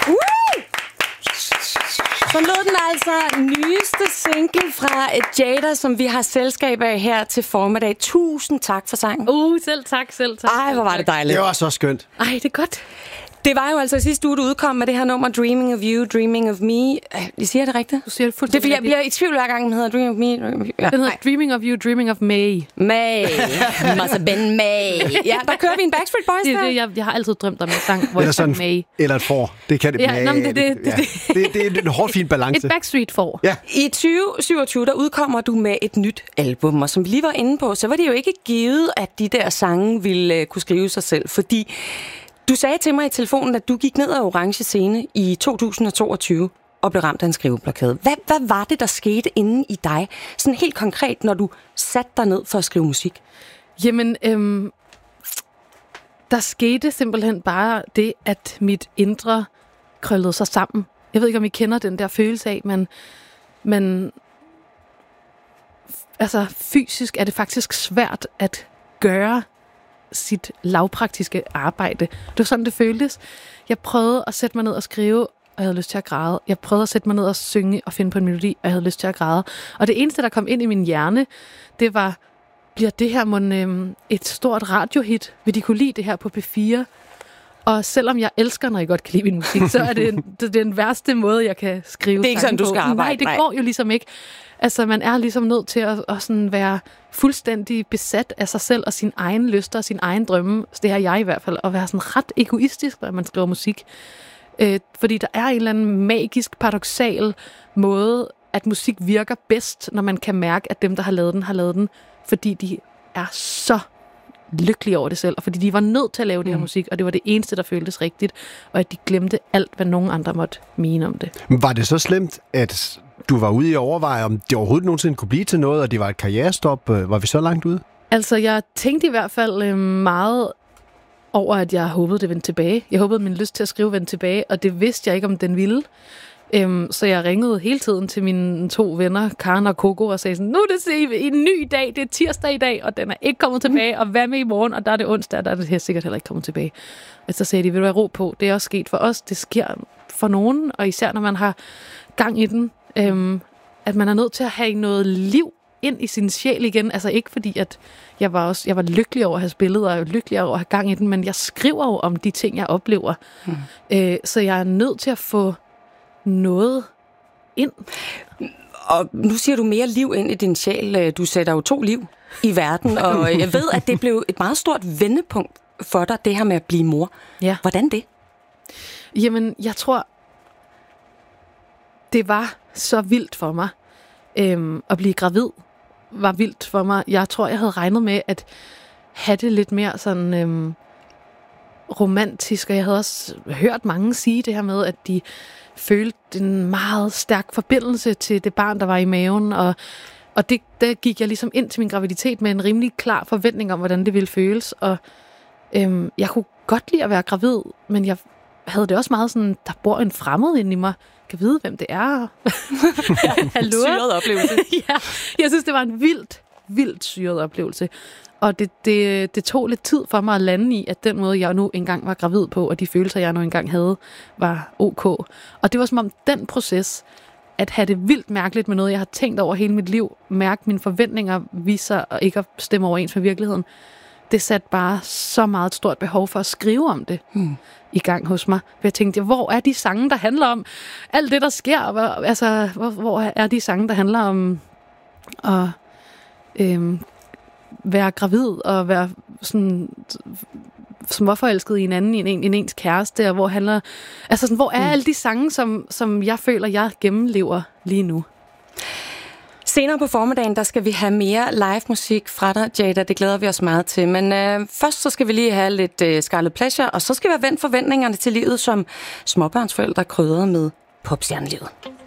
Så lød den altså nyeste single fra Jada, som vi har selskab af her til formiddag. Tusind tak for sangen. Selv tak. Ej, hvor var det dejligt. Det var så skønt. Ej, det er godt. Det var jo altså sidste uge, du udkom med det her nummer Dreaming of You, Dreaming of Me. Jeg siger det rigtigt? Du siger det fuldstændig. Det er fordi, jeg bliver i tvivl hver gang, den hedder Dreaming of Me. Ja, den hedder Dreaming of You, Dreaming of May. May. Must have been May. Ja, der kører vi en Backstreet Boys der. Det, jeg har altid drømt om en sang, hvor jeg sang May. Eller et får. Det kan det. Ja, det er en hård, fin balance. Et Backstreet får. Ja. I 2027, der udkommer du med et nyt album, og som vi lige var inde på, så var det jo ikke givet, at de der sange ville kunne skrive sig selv, fordi du sagde til mig i telefonen, at du gik ned ad Orange Scene i 2022 og blev ramt af en skriveblokade. Hvad var det, der skete inde i dig, sådan helt konkret, når du satte dig ned for at skrive musik? Jamen, der skete simpelthen bare det, at mit indre krøllede sig sammen. Jeg ved ikke, om I kender den der følelse af, men altså fysisk er det faktisk svært at gøre sit lavpraktiske arbejde. Det var sådan, det føltes. Jeg prøvede at sætte mig ned og skrive, og jeg havde lyst til at græde. Jeg prøvede at sætte mig ned og synge og finde på en melodi, og jeg havde lyst til at græde. Og det eneste, der kom ind i min hjerne, det var, bliver det her et stort radiohit? Vil de kunne lide det her på P4? Og selvom jeg elsker, når jeg godt kan lide min musik, så er det den værste måde, jeg kan skrive. Det er ikke sådan, du skal arbejde. Nej, det går jo ligesom ikke. Altså, man er ligesom nødt til at sådan være fuldstændig besat af sig selv og sin egen lyster og sin egen drømme. Så det har jeg i hvert fald. At være sådan ret egoistisk, når man skriver musik. Fordi der er en eller anden magisk, paradoksal måde, at musik virker bedst, når man kan mærke, at dem, der har lavet den, fordi de er så lykkelige over det selv, og fordi de var nødt til at lave det her musik, og det var det eneste, der føltes rigtigt, og at de glemte alt, hvad nogen andre måtte mene om det. Var det så slemt, at du var ude i at overveje, om det overhovedet nogensinde kunne blive til noget, og det var et karrierestop? Var vi så langt ude? Altså, jeg tænkte i hvert fald meget over, at jeg håbede, det vendte tilbage. Jeg håbede, min lyst til at skrive vendte tilbage, og det vidste jeg ikke, om den ville. Så jeg ringede hele tiden til mine 2 venner, Karen og Coco, og sagde sådan, nu er det en ny dag, det er tirsdag i dag, og den er ikke kommet tilbage, og hvad med i morgen, og der er det onsdag, og der er det her sikkert heller ikke kommet tilbage. Og så sagde de, vil du være ro på, det er også sket for os, det sker for nogen, og især når man har gang i den, at man er nødt til at have noget liv ind i sin sjæl igen, altså ikke fordi, at jeg var lykkelig over at have spillet, og jeg var lykkelig over at have gang i den, men jeg skriver jo om de ting, jeg oplever. Så jeg er nødt til at få noget ind. Og nu siger du mere liv ind i din sjæl. Du sætter jo 2 liv i verden, og jeg ved, at det blev et meget stort vendepunkt for dig, det her med at blive mor. Ja. Hvordan det? Jamen, jeg tror, det var så vildt for mig. At blive gravid var vildt for mig. Jeg tror, jeg havde regnet med at have det lidt mere sådan romantisk, og jeg havde også hørt mange sige det her med, at de følte en meget stærk forbindelse til det barn, der var i maven, og der gik jeg ligesom ind til min graviditet med en rimelig klar forventning om, hvordan det ville føles, og jeg kunne godt lide at være gravid, men jeg havde det også meget sådan, der bor en fremmed inde i mig, kan vide, hvem det er. Hallo? Syret oplevelse. Ja, jeg synes, det var en vildt syret oplevelse. Og det tog lidt tid for mig at lande i, at den måde, jeg nu engang var gravid på, og de følelser, jeg nu engang havde, var ok. Og det var som om den proces, at have det vildt mærkeligt med noget, jeg har tænkt over hele mit liv, mærke mine forventninger, viser og ikke at stemme overens med virkeligheden, det satte bare så meget et stort behov for at skrive om det i gang hos mig. For jeg tænkte, hvor er de sange, der handler om alt det, der sker? Altså, hvor er de sange, der handler om at være gravid og være sådan småforelsket i en anden, en ens kæreste, og hvor handler... Altså, sådan, hvor er alle de sange, som jeg føler, jeg gennemlever lige nu? Senere på formiddagen, der skal vi have mere live musik fra dig, Jada. Det glæder vi os meget til. Men først så skal vi lige have lidt Scarlet Pleasure, og så skal vi have vendt forventningerne til livet som småbørnsforældre krydret med popstjernelivet.